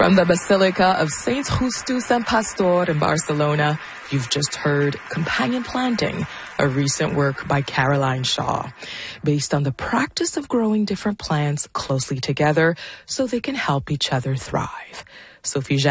From the Basilica of Saint Justus and Pastor in Barcelona, you've just heard Companion Planting, a recent work by Caroline Shaw, based on the practice of growing different plants closely together so they can help each other thrive. Sophie